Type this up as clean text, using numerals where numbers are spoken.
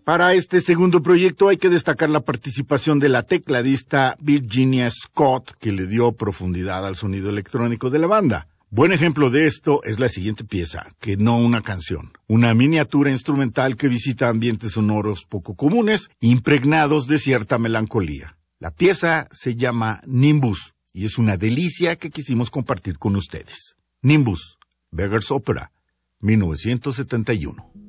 Para este segundo proyecto hay que destacar la participación de la tecladista Virginia Scott, que le dio profundidad al sonido electrónico de la banda. Buen ejemplo de esto es la siguiente pieza, que no una canción. Una miniatura instrumental que visita ambientes sonoros poco comunes, impregnados de cierta melancolía. La pieza se llama Nimbus y es una delicia que quisimos compartir con ustedes. Nimbus, Beggar's Opera, 1971.